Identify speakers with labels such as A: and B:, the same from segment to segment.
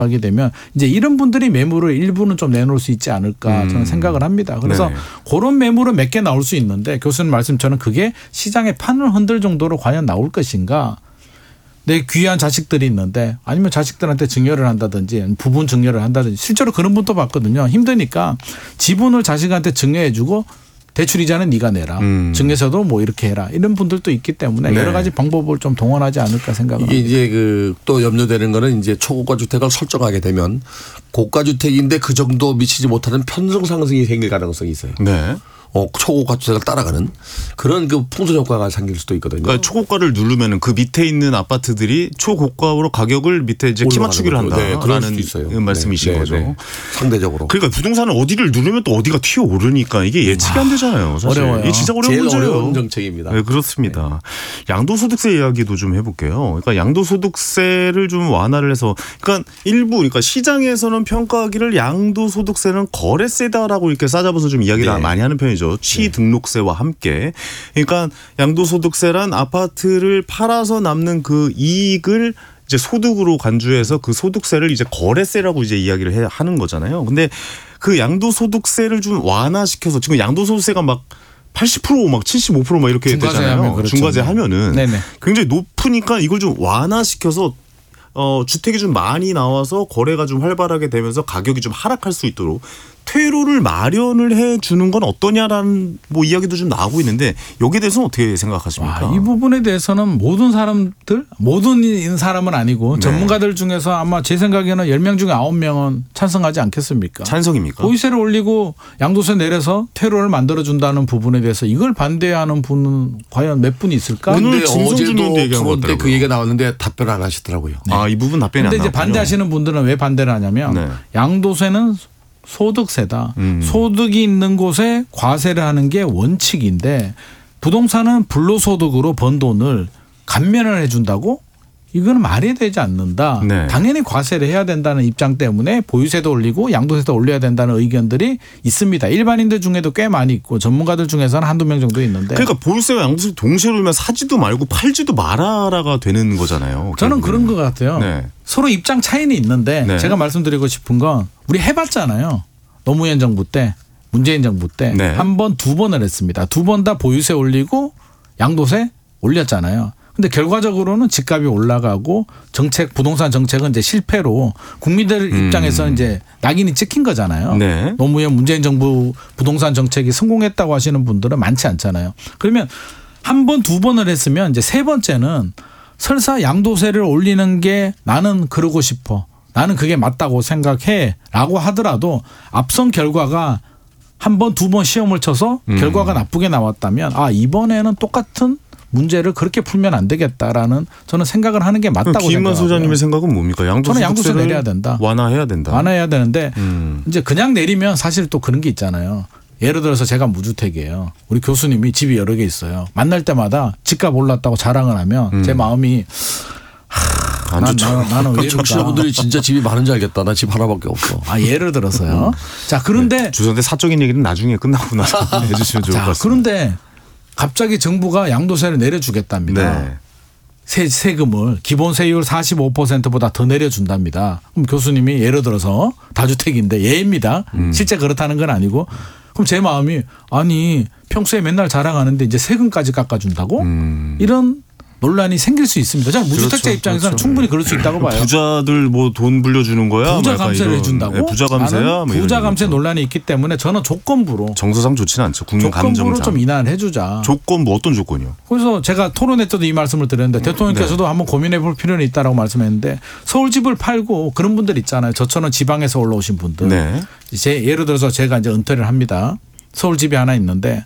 A: 하게 되면 이제 이런 분들이 매물을 일부는 좀 내놓을 수 있지 않을까 저는 생각을 합니다. 그래서
B: 네.
A: 그런 매물은 몇 개 나올 수 있는데 교수님 말씀처럼 그게 시장의 판을 흔들 정도로 과연 나올 것인가. 내 귀한 자식들이 있는데 아니면 자식들한테 증여를 한다든지 부분 증여를 한다든지 실제로 그런 분도 봤거든요. 힘드니까 지분을 자식한테 증여해 주고 대출 이자는 네가 내라. 증여세도 뭐 이렇게 해라. 이런 분들도 있기 때문에
B: 네.
A: 여러 가지 방법을 좀 동원하지 않을까 생각합니다.
C: 이게 이제 그 또 염려되는 거는 이제 초고가 주택을 설정하게 되면 고가 주택인데 그 정도 미치지 못하는 편성 상승이 생길 가능성이 있어요.
B: 네.
C: 초고가 주택을 따라가는 그런 그 풍선 효과가 생길 수도 있거든요.
B: 그러니까 초고가를 누르면은 그 밑에 있는 아파트들이 초고가로 가격을 밑에 이제 키 맞추기를
C: 네, 그럴
B: 한다라는
C: 수도 있어요.
B: 말씀이신
C: 네,
B: 거죠.
C: 네. 상대적으로.
B: 그러니까 부동산은 어디를 누르면 또 어디가 튀어 오르니까 이게 예측이 안 되잖아요. 사실.
A: 어려워요.
B: 이게 진짜 어려운
C: 제일
B: 문제예요.
C: 어려운 정책입니다.
B: 네, 그렇습니다. 양도소득세 이야기도 좀 해볼게요. 그러니까 양도소득세를 좀 완화를 해서 그러니까 일부 그러니까 시장에서는 평가하기를 양도소득세는 거래세다라고 이렇게 싸잡아서 좀 이야기를
C: 네.
B: 많이 하는 편이죠. 취등록세와 함께. 그러니까 양도소득세란 아파트를 팔아서 남는 그 이익을 이제 소득으로 간주해서 그 소득세를 이제 거래세라고 이제 이야기를 하는 거잖아요. 근데 그 양도소득세를 좀 완화시켜서 지금 양도소득세가 막 80% 막 75% 막 이렇게
A: 중과세
B: 되잖아요.
A: 하면 그렇죠.
B: 중과세 하면은
A: 네네.
B: 굉장히 높으니까 이걸 좀 완화시켜서 주택이 좀 많이 나와서 거래가 좀 활발하게 되면서 가격이 좀 하락할 수 있도록 퇴로를 마련을 해 주는 건 어떠냐라는 뭐 이야기도 좀 나오고 있는데 여기에 대해서는 어떻게 생각하십니까?
A: 이 부분에 대해서는 모든 사람은 아니고 전문가들 중에서 아마 제 생각에는 10명 중에 9명은 찬성하지 않겠습니까?
B: 찬성입니까?
A: 보유세를 올리고 양도세 내려서 퇴로를 만들어준다는 부분에 대해서 이걸 반대하는 분은 과연 몇 분이 있을까?
B: 오늘
C: 근데
B: 중성준
C: 어제도
B: 의원도 얘기한 것
C: 토론 때
B: 같더라고요.
C: 그 얘기가 나왔는데 답변을 안 하시더라고요.
B: 이 부분 답변이 안
A: 그런데
B: 나왔군요.
A: 이제 반대하시는 분들은 왜 반대를 하냐면
B: 네.
A: 양도세는 소득세다. 소득이 있는 곳에 과세를 하는 게 원칙인데 부동산은 불로소득으로 번 돈을 감면을 해준다고? 이거는 말이 되지 않는다.
B: 네.
A: 당연히 과세를 해야 된다는 입장 때문에 보유세도 올리고 양도세도 올려야 된다는 의견들이 있습니다. 일반인들 중에도 꽤 많이 있고 전문가들 중에서는 한두 명 정도 있는데.
B: 그러니까 보유세와 양도세 동시에 올리면 사지도 말고 팔지도 말아라가 되는 거잖아요.
A: 저는
B: 결국은.
A: 그런 것 같아요.
B: 네.
A: 서로 입장 차이는 있는데
B: 네.
A: 제가 말씀드리고 싶은 건 우리 해봤잖아요. 노무현 정부 때 문재인 정부 때
B: 네.
A: 한 번, 두 번을 했습니다. 두 번 다 보유세 올리고 양도세 올렸잖아요. 근데 결과적으로는 집값이 올라가고 부동산 정책은 이제 실패로 국민들 입장에서는 이제 낙인이 찍힌 거잖아요.
B: 네.
A: 노무현 문재인 정부 부동산 정책이 성공했다고 하시는 분들은 많지 않잖아요. 그러면 한 번, 두 번을 했으면 이제 세 번째는 설사 양도세를 올리는 게 나는 그러고 싶어. 나는 그게 맞다고 생각해. 라고 하더라도 앞선 결과가 한 번, 두 번 시험을 쳐서 결과가 나쁘게 나왔다면 이번에는 똑같은 문제를 그렇게 풀면 안 되겠다라는 저는 생각을 하는 게 맞다고 생각해요.
B: 김만 소장님의 생각은 뭡니까?
A: 저는 양도세 내려야 된다.
B: 완화해야 된다.
A: 완화해야 되는데 이제 그냥 내리면 사실 또 그런 게 있잖아요. 예를 들어서 제가 무주택이에요. 우리 교수님이 집이 여러 개 있어요. 만날 때마다 집값 올랐다고 자랑을 하면 제 마음이
B: 안 좋죠.
A: 나는 왜
C: 청취자분들이 진짜 집이 많은 줄 알겠다. 나 집 하나밖에 없어.
A: 예를 들어서요. 자, 그런데
B: 주선대 사적인 얘기는 나중에 끝나고 나서 해주시면 좋을 것 같습니다.
A: 그런데 갑자기 정부가 양도세를 내려주겠답니다.
B: 네.
A: 세금을 기본 세율 45%보다 더 내려준답니다. 그럼 교수님이 예를 들어서 다주택인데 예입니다. 실제 그렇다는 건 아니고 그럼 제 마음이 평소에 맨날 자랑하는데 이제 세금까지 깎아준다고? 이런 논란이 생길 수 있습니다. 저는 무주택자
B: 그렇죠.
A: 입장에서는
B: 그렇죠.
A: 충분히 그럴 수 있다고 봐요.
B: 부자들 뭐 돈 불려주는 거야?
A: 부자
B: 약간
A: 감세를
B: 이런,
A: 해준다고?
B: 네, 부자 감세야? 뭐 이런
A: 부자 감세
B: 얘기죠.
A: 논란이 있기 때문에 저는 조건부로
B: 정서상 좋지는 않죠. 국민 감정상.
A: 조건부로 좀 인하를 해주자.
B: 조건 뭐 어떤 조건이요?
A: 그래서 제가 토론회 때도 이 말씀을 드렸는데 대통령께서도 한번 고민해 볼 필요는 있다라고 말씀했는데 서울 집을 팔고 그런 분들 있잖아요. 저처럼 지방에서 올라오신 분들.
B: 네.
A: 예를 들어서 제가 이제 은퇴를 합니다. 서울 집이 하나 있는데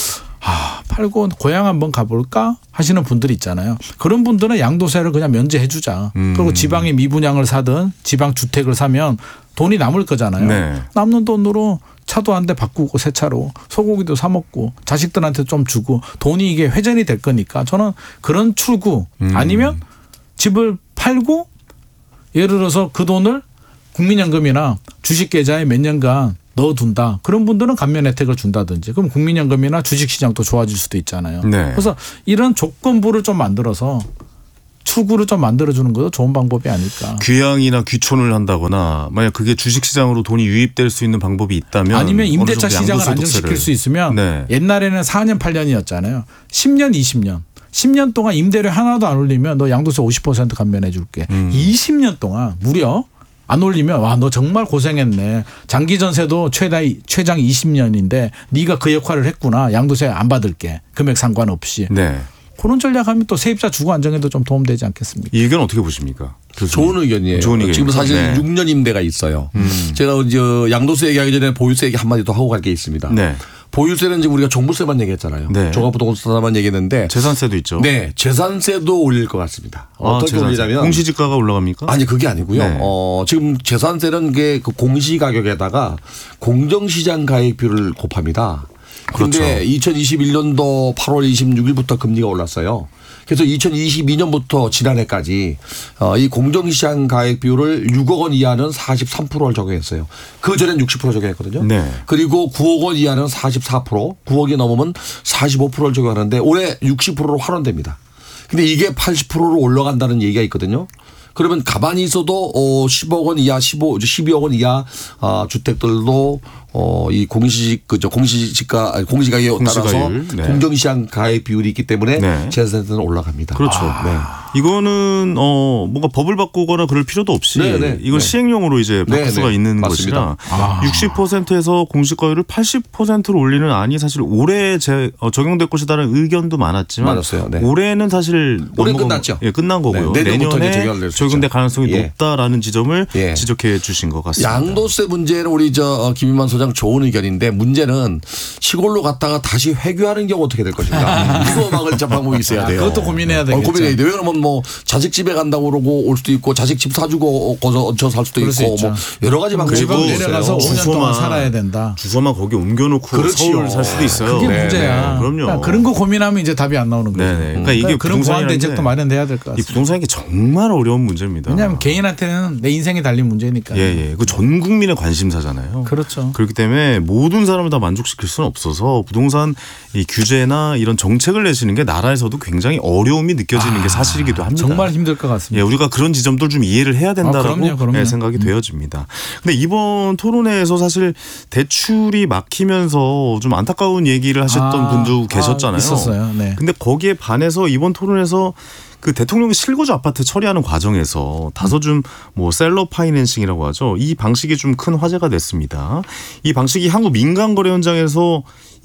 A: 팔고 고향 한번 가볼까 하시는 분들이 있잖아요. 그런 분들은 양도세를 그냥 면제해 주자. 그리고 지방에 미분양을 사든 지방 주택을 사면 돈이 남을 거잖아요.
B: 네.
A: 남는 돈으로 차도 한 대 바꾸고 새 차로 소고기도 사 먹고 자식들한테 좀 주고 돈이 이게 회전이 될 거니까 저는 그런 출구 아니면 집을 팔고 예를 들어서 그 돈을 국민연금이나 주식계좌에 몇 년간 넣어둔다. 그런 분들은 감면 혜택을 준다든지 그럼 국민연금이나 주식시장도 좋아질 수도 있잖아요.
B: 네.
A: 그래서 이런 조건부를 좀 만들어서 출구를 좀 만들어주는 것도 좋은 방법이 아닐까.
B: 귀향이나 귀촌을 한다거나 만약 그게 주식시장으로 돈이 유입될 수 있는 방법이 있다면
A: 아니면 임대차
B: 어느 정도
A: 시장을
B: 양도소득세를.
A: 안정시킬 수 있으면
B: 네.
A: 옛날에는 4년 8년이었잖아요. 10년 20년. 10년 동안 임대료 하나도 안 올리면 너 양도세 50% 감면해 줄게. 20년 동안 무려 안 올리면 와 너 정말 고생했네. 장기 전세도 최장 20년인데 네가 그 역할을 했구나. 양도세 안 받을게. 금액 상관없이.
B: 네.
A: 그런 전략하면 또 세입자 주거 안정에도 좀 도움되지 않겠습니까?
B: 이 의견 어떻게 보십니까?
C: 좋은 의견이에요.
B: 좋은 의견입니다.
C: 지금 사실
B: 네.
C: 6년 임대가 있어요. 제가 이제 양도세 얘기하기 전에 보유세 얘기 한마디 더 하고 갈 게 있습니다.
B: 네.
C: 보유세는 지금 우리가 종부세만 얘기했잖아요.
B: 네.
C: 종합부동산만 얘기했는데
B: 재산세도 있죠.
C: 네, 재산세도 올릴 것 같습니다. 어떻게
B: 재산세.
C: 올리냐면
B: 공시지가가 올라갑니까?
C: 아니 그게 아니고요.
B: 네.
C: 지금 재산세는 그 공시 가격에다가 공정시장 가액비율을 곱합니다. 그런데
B: 그렇죠.
C: 2021년도 8월 26일부터 금리가 올랐어요. 그래서 2022년부터 지난해까지 이 공정시장 가액 비율을 6억 원 이하는 43%를 적용했어요. 그 전엔 60% 적용했거든요.
B: 네.
C: 그리고 9억 원 이하는 44%, 9억이 넘으면 45%를 적용하는데 올해 60%로 환원됩니다. 근데 이게 80%로 올라간다는 얘기가 있거든요. 그러면 가만히 있어도 10억 원 이하, 12억 원 이하 주택들도 이 공시가격에 따라서
B: 공시가율. 네.
C: 공정시장 가액 비율이 있기 때문에
B: 네.
C: 재산세는 올라갑니다.
B: 그렇죠.
C: 네.
B: 이거는 뭔가 법을 바꾸거나 그럴 필요도 없이
C: 네.
B: 이건 시행령으로 이제 바꿀
C: 네.
B: 수가 있는
C: 맞습니다.
B: 것이라 60%에서 공시가율을 80%로 올리는 안이 사실 올해 적용될 것이다라는 의견도 많았지만
C: 많았어요. 네.
B: 올해는 사실
C: 올해
B: 넘어간
C: 끝났죠.
B: 예, 끝난 거고요.
C: 네. 내년부터 이제
B: 내년에
C: 적용될 수 있죠.
B: 적용될 가능성이
C: 예.
B: 높다라는 지점을
C: 예.
B: 지적해 주신 것 같습니다.
C: 양도세 문제는 우리 김인만 소장 좋은 의견인데 문제는 시골로 갔다가 다시 회귀하는 경우 어떻게 될 것인가. 이거 막을 방법이 있어야 돼요.
A: 그것도 고민해야 되겠죠.
C: 고민해야 돼요. 왜냐하면 뭐 자식 집에 간다고 그러고 올 수도 있고 자식 집 사주고 얹혀 살 수도
A: 그럴 수
C: 있고
A: 있죠.
C: 뭐 여러 가지 방법이
A: 지방
C: 있어요.
A: 내려가서 5년 동안 살아야 된다.
B: 주소만 거기 옮겨놓고
C: 그렇지요.
B: 서울 살 수도 있어요.
A: 그게
C: 네,
A: 문제야.
B: 네, 그럼요.
A: 그러니까 그런 거 고민하면 이제 답이 안 나오는 거예요.
B: 네네. 그러니까 이게
A: 그런 보완
B: 부동산이라는
A: 대책도
B: 게
A: 마련돼야 될 것
B: 이
A: 같습니다.
B: 부동산이 정말 어려운 문제입니다.
A: 왜냐하면 개인한테는 내 인생이 달린 문제니까.
B: 예. 그 전 국민의 관심사잖아요.
A: 그렇죠.
B: 그렇기 때문에 모든 사람을 다 만족시킬 수는 없어서 부동산 이 규제나 이런 정책을 내시는 게 나라에서도 굉장히 어려움이 느껴지는 게 사실이기도 합니다.
A: 정말 힘들 것 같습니다.
B: 예, 우리가 그런 지점들 좀 이해를 해야 된다라고
A: 그럼요.
B: 예, 생각이 되어집니다. 근데 이번 토론회에서 사실 대출이 막히면서 좀 안타까운 얘기를 하셨던 분도 계셨잖아요.
A: 있었어요. 네.
B: 근데 거기에 반해서 이번 토론에서 그 대통령이 실거주 아파트 처리하는 과정에서 다소 좀 뭐 셀러 파이낸싱이라고 하죠. 이 방식이 좀 큰 화제가 됐습니다. 이 방식이 한국 민간거래 현장에서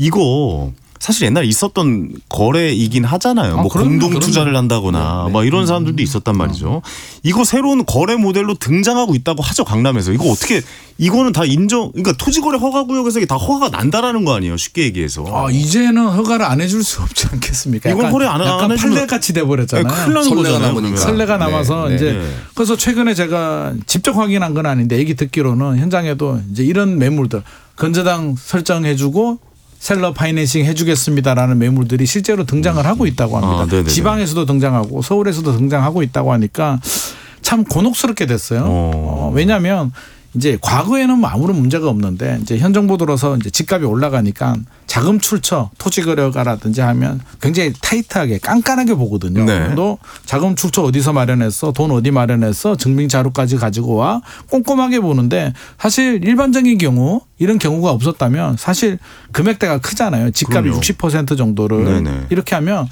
B: 이거 사실 옛날에 있었던 거래이긴 하잖아요. 뭐
A: 그럼요,
B: 공동 투자를 한다거나 막 이런 사람들도 있었단 말이죠. 이거 새로운 거래 모델로 등장하고 있다고 하죠. 강남에서. 이거 어떻게 이거는 다 그러니까 토지거래 허가구역에서 이게 다 허가가 난다라는 거 아니에요. 쉽게 얘기해서.
A: 이제는 허가를 안 해줄 수 없지 않겠습니까?
B: 이건 허가 안
A: 약간
B: 해주면-
A: 판례같이 돼버렸잖아요.
B: 큰일 나는
C: 선례가
B: 거잖아요.
C: 남으니까.
B: 그러면.
A: 선례가 남아서
C: 네,
A: 이제
B: 네.
A: 그래서 최근에 제가 직접 확인한 건 아닌데 얘기 듣기로는 현장에도 이제 이런 매물들 건저당 설정해주고 셀러 파이낸싱 해주겠습니다라는 매물들이 실제로 등장을 하고 있다고 합니다.
B: 네네네.
A: 지방에서도 등장하고 서울에서도 등장하고 있다고 하니까 참 곤혹스럽게 됐어요. 왜냐하면 이제 과거에는 뭐 아무런 문제가 없는데 이제 현 정부 들어서 이제 집값이 올라가니까 자금 출처 토지거래가라든지 하면 굉장히 타이트하게 깐깐하게 보거든요.
B: 네.
A: 너 자금 출처 어디서 마련했어? 돈 어디 마련했어? 증빙 자료까지 가지고 와 꼼꼼하게 보는데 사실 일반적인 경우 이런 경우가 없었다면 사실 금액대가 크잖아요. 집값이
B: 그럼요.
A: 60% 정도를
B: 네네.
A: 이렇게 하면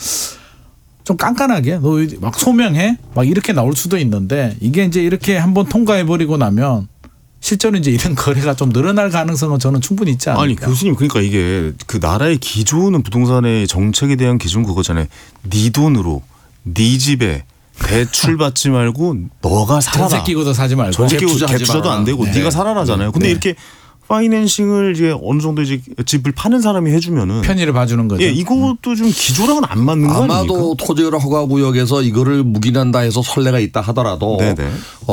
A: 좀 깐깐하게 너 막 소명해 막 이렇게 나올 수도 있는데 이게 이제 이렇게 한번 통과해 버리고 나면 실제로 이제 이런 거래가 좀 늘어날 가능성은 저는 충분히 있지 않을까.
B: 아니 교수님 그러니까 이게 그 나라의 기조는 부동산의 정책에 대한 기준 그거잖아요. 네 돈으로 네 집에 대출 받지 말고 너가 살아라.
A: 전세 끼고도 사지 말고.
B: 전세 끼고
C: 투자하지
B: 갭투자도 안 되고
C: 네.
B: 네가 살아라잖아요. 근데
C: 네.
B: 이렇게 파이낸싱을 이제 어느 정도 이제 집을 파는 사람이 해주면은
A: 편의를 봐주는 거죠.
B: 예 이것도 좀 기조랑은 안 맞는 거 아닙니까?
C: 아마도 토지거래 허가구역에서 이거를 묵인한다 해서 선례가 있다 하더라도
B: 네네.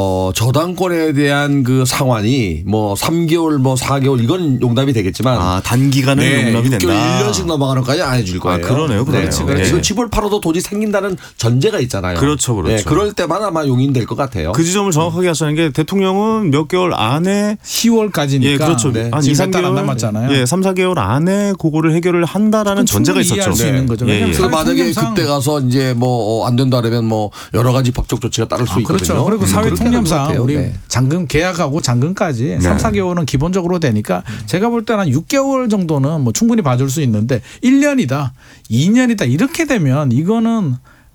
C: 저당권에 대한 그 상환이 뭐 3개월 뭐 4개월 이건 용납이 되겠지만
B: 단기간은 용납이
C: 6개월
B: 된다.
C: 1년씩 넘어가는 까지 안 해줄 거예요.
B: 그러네요.
C: 그렇지.
B: 네.
C: 지금 집을 팔아도 돈이 생긴다는 전제가 있잖아요.
B: 그렇죠.
C: 네, 그럴 때만 아마 용인될 것 같아요.
B: 그 지점을 정확하게 하시는 게 대통령은 몇 개월 안에
A: 10월까지니까.
B: 예, 그렇죠.
C: 같은데.
A: 지금 몇 달 안 남았잖아요.
B: 예, 3, 4개월 안에 그거를 해결을 한다라는 전제가 있었죠.
A: 이해할 수 있는 거죠.
B: 예, 예.
C: 그래서 만약에
A: 통념상-
C: 그때 가서 이제 뭐 안 된다 그러면 뭐 여러 가지 법적 조치가 따를 수 있거든요.
A: 그렇죠. 그리고 사회
C: 그렇게 하는 것
A: 통념상
C: 같아요.
A: 우리
C: 네.
A: 잔금 계약하고 잔금까지
B: 네.
A: 3, 4개월은 기본적으로 되니까 제가 볼 때는 한 6개월 정도는 뭐 충분히 봐줄 수 있는데 1년이다, 2년이다 이렇게 되면 이거는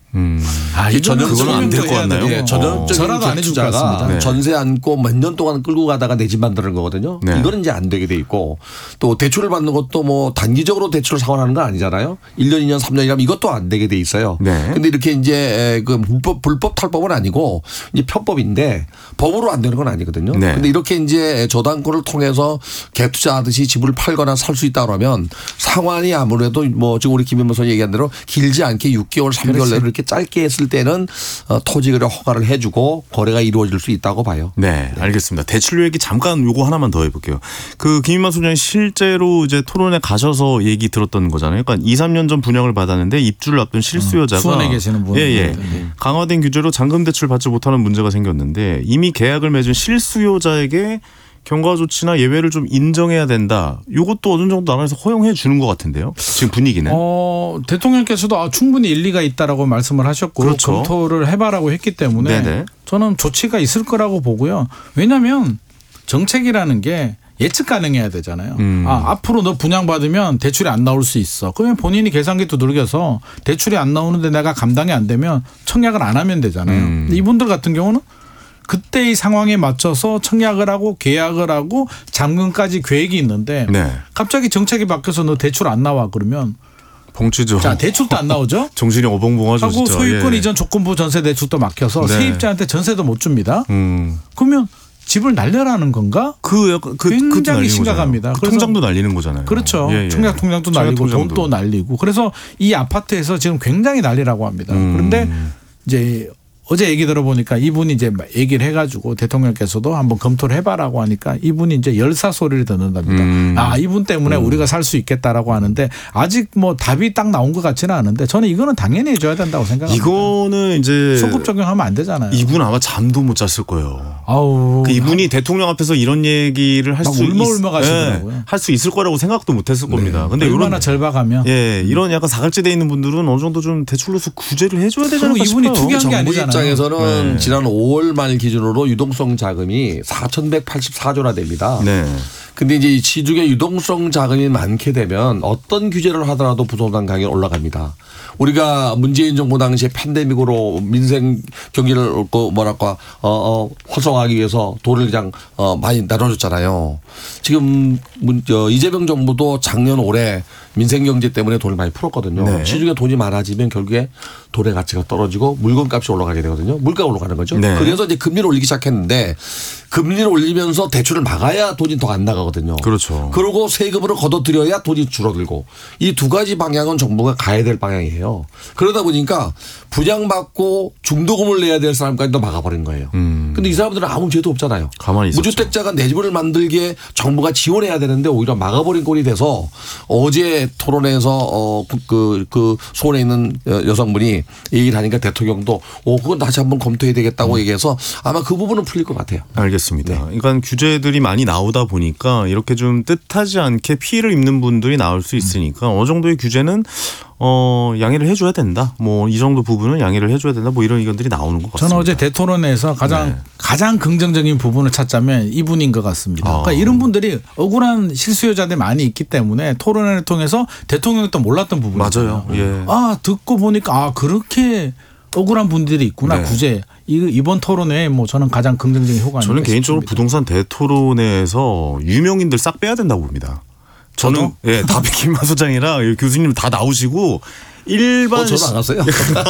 B: 그거는 안 될 것 같나요?
C: 예, 전형적인
A: 저라도 안 해줄 것
C: 객투자가
A: 같습니다.
B: 네.
C: 전세 안고 몇 년 동안 끌고 가다가 내 집 만드는 거거든요.
B: 네.
C: 이거는 이제 안 되게 돼 있고 또 대출을 받는 것도 뭐 단기적으로 대출을 상환하는 건 아니잖아요. 1년, 2년, 3년이라면 이것도 안 되게 돼 있어요.
B: 네.
C: 근데 이렇게 이제 그 불법 탈법은 아니고 이제 편법인데 법으로 안 되는 건 아니거든요.
B: 네.
C: 근데 이렇게 이제 저당권을 통해서 갭투자하듯이 집을 팔거나 살 수 있다 그러면 상환이 아무래도 뭐 지금 우리 김현모 선생님 얘기한 대로 길지 않게 6개월, 3개월 내로 이렇게 짧게 했을 때는 토지거래 허가를 해주고 거래가 이루어질 수 있다고 봐요.
B: 네, 알겠습니다. 대출 얘기 잠깐 요거 하나만 더 해볼게요. 그 김인만 소장이 실제로 이제 토론에 가셔서 얘기 들었던 거잖아요. 그러니까 2, 3년 전 분양을 받았는데 입주를 앞둔 실수요자가
A: 수원에 계시는 분.
B: 예. 강화된 규제로 잔금 대출 받지 못하는 문제가 생겼는데 이미 계약을 맺은 실수요자에게 경과 조치나 예외를 좀 인정해야 된다. 이것도 어느 정도 나라에서 허용해 주는 것 같은데요. 지금 분위기는.
A: 대통령께서도 충분히 일리가 있다라고 말씀을 하셨고
B: 그렇죠.
A: 검토를 해봐라고 했기 때문에
B: 네네.
A: 저는 조치가 있을 거라고 보고요. 왜냐하면 정책이라는 게 예측 가능해야 되잖아요. 앞으로 너 분양받으면 대출이 안 나올 수 있어. 그러면 본인이 계산기 두들겨서 대출이 안 나오는데 내가 감당이 안 되면 청약을 안 하면 되잖아요. 근데 이분들 같은 경우는 그때의 상황에 맞춰서 청약을 하고 계약을 하고 잔금까지 계획이 있는데
B: 네.
A: 갑자기 정책이 바뀌어서 너 대출 안 나와 그러면
B: 봉치죠.
A: 자 대출도 안 나오죠.
B: 정신이 어벙벙하죠.
A: 하고
B: 진짜.
A: 소유권
B: 예.
A: 이전 조건부 전세 대출도 막혀서
B: 네.
A: 세입자한테 전세도 못 줍니다.
B: 음.
A: 그러면 집을 날려라는 건가?
B: 그것도
A: 굉장히
B: 날리는
A: 심각합니다.
B: 거잖아요. 그
A: 그래서-
B: 통장도 날리는 거잖아요.
A: 그렇죠.
B: 예, 예.
A: 청약 통장도
B: 청약
A: 날리고
B: 통장도.
A: 돈도 날리고 그래서 이 아파트에서 지금 굉장히 난리라고 합니다. 그런데 이제 어제 얘기 들어보니까 이분이 이제 얘기를 해가지고 대통령께서도 한번 검토를 해봐라고 하니까 이분이 이제 열사 소리를 듣는답니다. 이분 때문에 우리가 살 수 있겠다라고 하는데 아직 뭐 답이 딱 나온 것 같지는 않은데 저는 이거는 당연히 해줘야 된다고 생각합니다.
B: 이거는 이제
A: 소급 적용하면 안 되잖아요.
B: 이분 아마 잠도 못 잤을 거예요.
A: 아우.
B: 그 이분이 대통령 앞에서 이런 얘기를 할
A: 막
B: 수
A: 울먹울먹 하시더라고요.
B: 할 수 있을 거라고 생각도 못 했을 겁니다. 근데
A: 얼마나
B: 이런
A: 절박하면.
B: 이런 약간 사각지대에 있는 분들은 어느 정도 좀 대출로서 구제를 해줘야 되지 않을까
A: 그리고 이분이
B: 싶어요.
A: 투기한 게
C: 정부
A: 아니잖아요.
C: 입장에서는
B: 네.
C: 지난 5월 말 기준으로 유동성 자금이 4,184조나 됩니다.
B: 네.
C: 근데 이제 이 시중에 유동성 자금이 많게 되면 어떤 규제를 하더라도 부동산 가격이 올라갑니다. 우리가 문재인 정부 당시에 팬데믹으로 민생 경기를 뭐랄까 활성화하기 위해서 돈을 그냥 많이 나눠줬잖아요. 지금 이재명 정부도 작년 올해 민생 경제 때문에 돈을 많이 풀었거든요.
B: 네.
C: 시중에 돈이 많아지면 결국에 돈의 가치가 떨어지고 물건값이 올라가게 되거든요. 물가가 올라가는 거죠.
B: 네.
C: 그래서 이제 금리를 올리기 시작했는데 금리를 올리면서 대출을 막아야 돈이 더 안 나가거든요.
B: 그렇죠.
C: 그리고 세금으로 걷어들여야 돈이 줄어들고 이 두 가지 방향은 정부가 가야 될 방향이에요. 그러다 보니까 분양받고 중도금을 내야 될 사람까지도 막아버린 거예요. 근데 이 사람들은 아무 죄도 없잖아요.
B: 가만히 있었죠.
C: 무주택자가 내 집을 만들기에 정부가 지원해야 되는데 오히려 막아버린 꼴이 돼서 어제 토론회에서 그 수원에 있는 여성분이 얘기를 하니까 대통령도 그건 다시 한번 검토해야 되겠다고 얘기해서 아마 그 부분은 풀릴 것 같아요.
B: 알겠습니다. 그러니까 규제들이 많이 나오다 보니까 이렇게 좀 뜻하지 않게 피해를 입는 분들이 나올 수 있으니까 어느 정도의 규제는 양해를 해줘야 된다. 뭐 이 정도 부분은 양해를 해줘야 된다. 뭐 이런 의견들이 나오는 것 같습니다.
A: 저는 어제 대토론에서 가장 긍정적인 부분을 찾자면 이분인 것 같습니다. 그러니까 이런 분들이 억울한 실수요자들이 많이 있기 때문에 토론회를 통해서 대통령도 몰랐던 부분이에요.
B: 맞아요. 예.
A: 듣고 보니까 그렇게 억울한 분들이 있구나.
B: 네.
A: 구제. 이번 토론회에 뭐 저는 가장 긍정적인 효과가
B: 저는
A: 아닐까
B: 개인적으로
A: 싶습니다.
B: 부동산 대토론회에서 유명인들 싹 빼야 된다고 봅니다. 저는 다 김만 소장이랑 교수님 다 나오시고 일반
C: 저도 안 갔어요.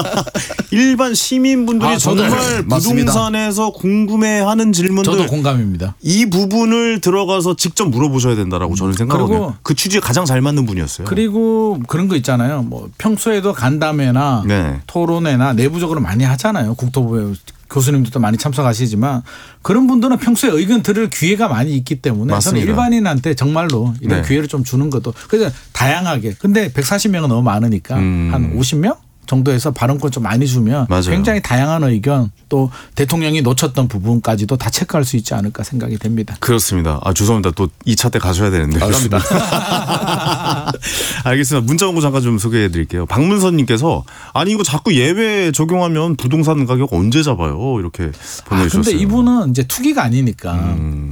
B: 일반 시민분들이
A: 저도
B: 정말
C: 맞습니다.
B: 부동산에서 궁금해하는 질문들
A: 저도 공감입니다.
B: 이 부분을 들어가서 직접 물어보셔야 된다라고 저는 생각하고요.
A: 그리고
B: 그 취지에 가장 잘 맞는 분이었어요.
A: 그리고 그런 거 있잖아요. 뭐 평소에도 간담회나
B: 네.
A: 토론회나 내부적으로 많이 하잖아요. 국토부에 교수님들도 많이 참석하시지만 그런 분들은 평소에 의견 들을 기회가 많이 있기 때문에
B: 맞습니다.
A: 저는 일반인한테 정말로 이런
B: 네.
A: 기회를 좀 주는 것도 그래서 다양하게 근데 140명은 너무 많으니까 한 50명? 정도에서 발언권 좀 많이 주면
B: 맞아요.
A: 굉장히 다양한 의견 또 대통령이 놓쳤던 부분까지도 다 체크할 수 있지 않을까 생각이 됩니다.
B: 그렇습니다. 죄송합니다. 또 2차 때 가셔야 되는데.
C: 알겠습니다.
B: 알겠습니다. 문자 공고 잠깐 좀 소개해 드릴게요. 박문선님께서 아니 이거 자꾸 예외 적용하면 부동산 가격 언제 잡아요? 이렇게 보내주셨어요.
A: 근데 이분은 이제 투기가 아니니까